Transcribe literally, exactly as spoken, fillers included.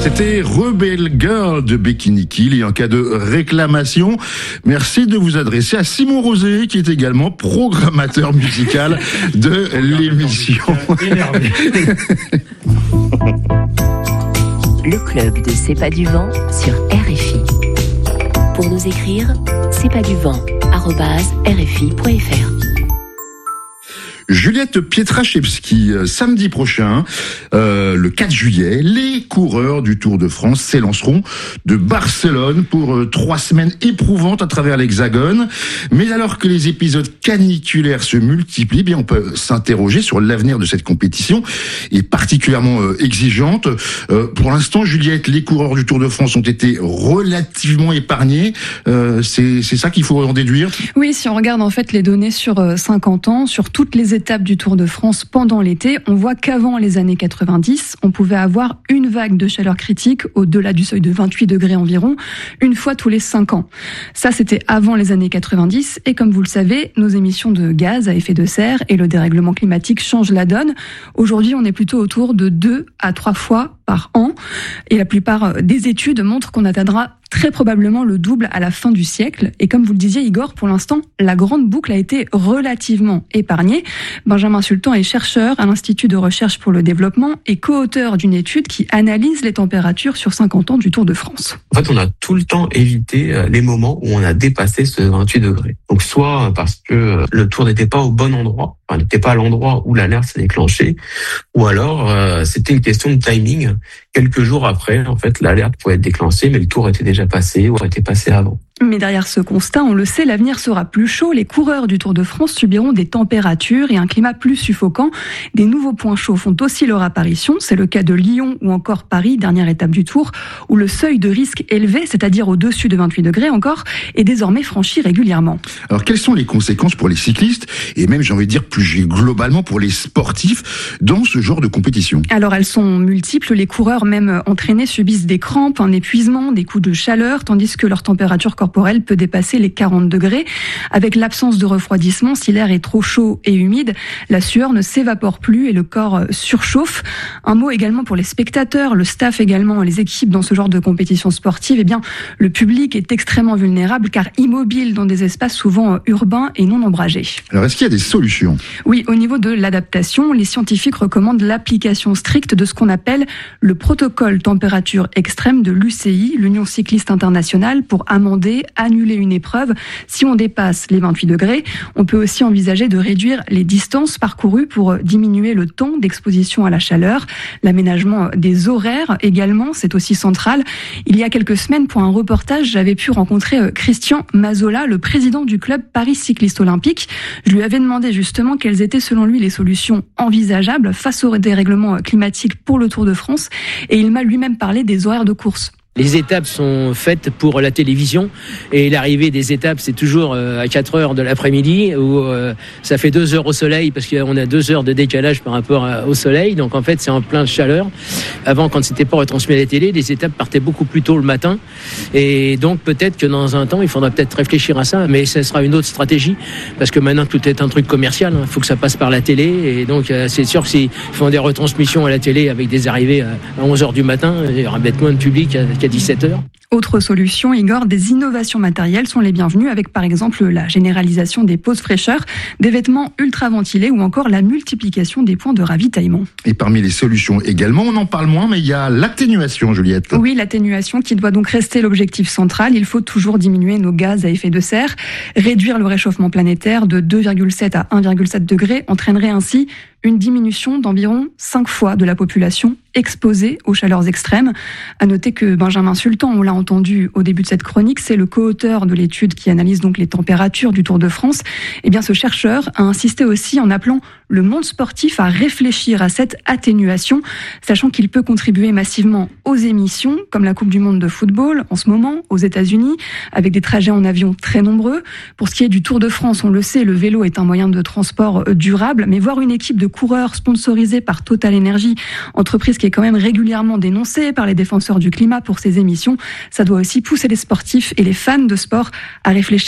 C'était Rebel Girl de Bikini Kill et en cas de réclamation, merci de vous adresser à Simon Rosé qui est également programmateur musical de l'émission. Le club de C'est pas du vent sur R F I. Pour nous écrire, c'est pas du vent arobase r f i point f r. Juliette Pietraszewski, samedi prochain, euh, le quatre juillet, les coureurs du Tour de France s'élanceront de Barcelone pour euh, trois semaines éprouvantes à travers l'Hexagone. Mais alors que les épisodes caniculaires se multiplient, bien on peut s'interroger sur l'avenir de cette compétition, et particulièrement euh, exigeante. Euh, pour l'instant, Juliette, les coureurs du Tour de France ont été relativement épargnés. Euh, c'est, c'est ça qu'il faut en déduire ? Oui, si on regarde en fait les données sur euh, cinquante ans, sur toutes les étape du Tour de France pendant l'été, on voit qu'avant les années quatre-vingt-dix, on pouvait avoir une vague de chaleur critique au-delà du seuil de vingt-huit degrés environ, une fois tous les cinq ans. Ça, c'était avant les années quatre-vingt-dix, et comme vous le savez, nos émissions de gaz à effet de serre et le dérèglement climatique changent la donne. Aujourd'hui, on est plutôt autour de deux à trois fois par an, et la plupart des études montrent qu'on atteindra très probablement le double à la fin du siècle. Et comme vous le disiez, Igor, pour l'instant, la grande boucle a été relativement épargnée. Benjamin Sultan est chercheur à l'Institut de recherche pour le développement et co-auteur d'une étude qui analyse les températures sur cinquante ans du Tour de France. En fait, on a tout le temps évité les moments où on a dépassé ce vingt-huit degrés. Donc, soit parce que le Tour n'était pas au bon endroit, enfin, n'était pas à l'endroit où l'alerte s'est déclenchée, ou alors euh, c'était une question de timing. Quelques jours après, en fait, l'alerte pouvait être déclenchée, mais le Tour était déjà passé ou était passé avant. Mais derrière ce constat, on le sait, l'avenir sera plus chaud. Les coureurs du Tour de France subiront des températures et un climat plus suffocant. Des nouveaux points chauds font aussi leur apparition. C'est le cas de Lyon ou encore Paris, dernière étape du Tour, où le seuil de risque élevé, c'est-à-dire au-dessus de vingt-huit degrés encore, est désormais franchi régulièrement. Alors, quelles sont les conséquences pour les cyclistes et même, j'ai envie de dire, plus globalement pour les sportifs dans ce genre de compétition ? Alors, elles sont multiples. Les coureurs, même entraînés, subissent des crampes, un épuisement, des coups de chaleur, tandis que leur température corporelle peut dépasser les quarante degrés. Avec l'absence de refroidissement, si l'air est trop chaud et humide, la sueur ne s'évapore plus et le corps surchauffe. Un mot également pour les spectateurs, le staff également, les équipes dans ce genre de compétition sportive. Eh bien, le public est extrêmement vulnérable car immobile dans des espaces souvent urbains et non ombragés. Alors, est-ce qu'il y a des solutions ? Oui, au niveau de l'adaptation, les scientifiques recommandent l'application stricte de ce qu'on appelle le protocole température extrême de l'U C I, l'Union cycliste internationale, pour amender, annuler une épreuve si on dépasse les vingt-huit degrés. On peut aussi envisager de réduire les distances parcourues pour diminuer le temps d'exposition à la chaleur. L'aménagement des horaires également, c'est aussi central. Il y a quelques semaines, pour un reportage, j'avais pu rencontrer Christian Mazola, le président du club Paris Cycliste Olympique. Je lui avais demandé justement quelles étaient selon lui les solutions envisageables face au dérèglement climatique pour le Tour de France, et il m'a lui-même parlé des horaires de course. Les étapes sont faites pour la télévision et l'arrivée des étapes, c'est toujours à quatre heures de l'après-midi où ça fait deux heures au soleil parce qu'on a deux heures de décalage par rapport au soleil. Donc en fait, c'est en plein chaleur. Avant, quand c'était pas retransmis à la télé, les étapes partaient beaucoup plus tôt le matin. Et donc peut-être que dans un temps, il faudra peut-être réfléchir à ça. Mais ça sera une autre stratégie parce que maintenant, tout est un truc commercial. Il faut que ça passe par la télé. Et donc c'est sûr que s'ils font des retransmissions à la télé avec des arrivées à onze heures du matin, il y aura peut-être moins de public qu'à dix-sept heures. Autre solution, Igor, des innovations matérielles sont les bienvenues avec par exemple la généralisation des pauses fraîcheur, des vêtements ultra ventilés ou encore la multiplication des points de ravitaillement. Et parmi les solutions également, on en parle moins, mais il y a l'atténuation, Juliette. Oui, l'atténuation qui doit donc rester l'objectif central. Il faut toujours diminuer nos gaz à effet de serre. Réduire le réchauffement planétaire de deux virgule sept à un virgule sept degrés entraînerait ainsi une diminution d'environ cinq fois de la population exposée aux chaleurs extrêmes. À noter que Benjamin Sultan, on l'a entendu au début de cette chronique, c'est le co-auteur de l'étude qui analyse donc les températures du Tour de France. Eh bien, ce chercheur a insisté aussi en appelant le monde sportif à réfléchir à cette atténuation, sachant qu'il peut contribuer massivement aux émissions, comme la Coupe du Monde de football en ce moment, aux États-Unis, avec des trajets en avion très nombreux. Pour ce qui est du Tour de France, on le sait, le vélo est un moyen de transport durable, mais voir une équipe de coureurs sponsorisés par Total Energy, entreprise qui est quand même régulièrement dénoncée par les défenseurs du climat pour ses émissions, ça doit aussi pousser les sportifs et les fans de sport à réfléchir